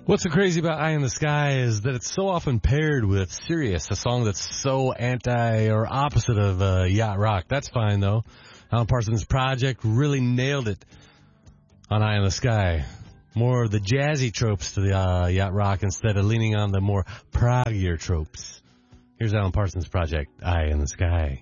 What's so crazy about Eye in the Sky is that it's so often paired with Sirius, a song that's so anti or opposite of yacht rock. That's fine, though. Alan Parsons Project really nailed it on Eye in the Sky. More of the jazzy tropes to the yacht rock instead of leaning on the more proggier tropes. Here's Alan Parsons Project, Eye in the Sky.